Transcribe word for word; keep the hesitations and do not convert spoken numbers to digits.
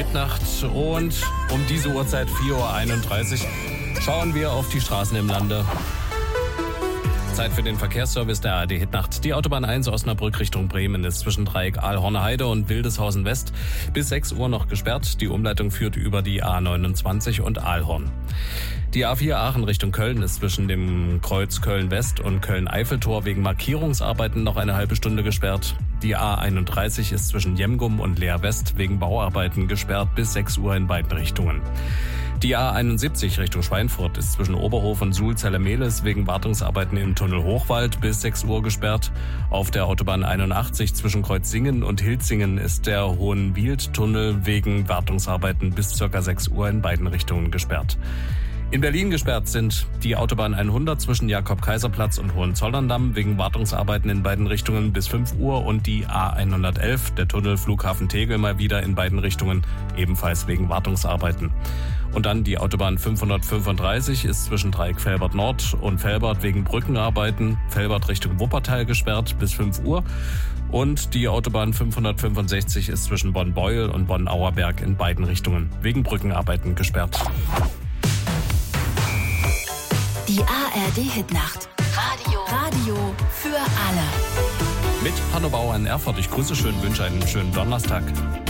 Hitnacht und um diese Uhrzeit vier Uhr einunddreißig schauen wir auf die Straßen im Lande. Zeit für den Verkehrsservice der A R D Hitnacht. Die Autobahn eins Osnabrück Richtung Bremen ist zwischen Dreieck Aalhorner Heide und Wildeshausen West bis sechs Uhr noch gesperrt. Die Umleitung führt über die A neunundzwanzig und Aalhorn. Die A vier Aachen Richtung Köln ist zwischen dem Kreuz Köln-West und Köln-Eiffeltor wegen Markierungsarbeiten noch eine halbe Stunde gesperrt. Die A einunddreißig ist zwischen Jemgum und Leer West wegen Bauarbeiten gesperrt bis sechs Uhr in beiden Richtungen. Die A einundsiebzig Richtung Schweinfurt ist zwischen Oberhof und Suhl-Zelle-Mehlis wegen Wartungsarbeiten im Tunnel Hochwald bis sechs Uhr gesperrt. Auf der Autobahn einundachtzig zwischen Kreuzsingen und Hilzingen ist der Hohenwield-Tunnel wegen Wartungsarbeiten bis ca. sechs Uhr in beiden Richtungen gesperrt. In Berlin gesperrt sind die Autobahn hundert zwischen Jakob-Kaiser-Platz und Hohenzollern-Damm wegen Wartungsarbeiten in beiden Richtungen bis fünf Uhr und die A hundertelf, der Tunnel Flughafen Tegel, mal wieder in beiden Richtungen, ebenfalls wegen Wartungsarbeiten. Und dann die Autobahn fünfhundertfünfunddreißig ist zwischen Dreieck Velbert Nord und Velbert wegen Brückenarbeiten, Velbert Richtung Wuppertal gesperrt bis fünf Uhr. Und die Autobahn fünfhundertfünfundsechzig ist zwischen Bonn-Beuel und Bonn-Auerberg in beiden Richtungen wegen Brückenarbeiten gesperrt. Die A R D Hitnacht. Radio. Radio für alle. Mit Hanno Bauer in Erfurt. Ich grüße schön, wünsche einen schönen Donnerstag.